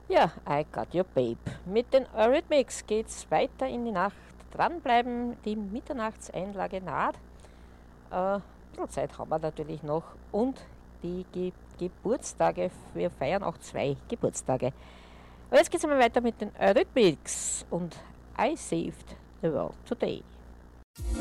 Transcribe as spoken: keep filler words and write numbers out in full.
Ja, I Got Your Babe. Mit den Eurythmics geht's weiter in die Nacht. Dranbleiben, die Mitternachtseinlage naht. Äh, ein bisschen Zeit haben wir natürlich noch. Und die Ge Geburtstage, wir feiern auch zwei Geburtstage. Aber jetzt geht's einmal weiter mit den Eurythmics und I Saved the World Today.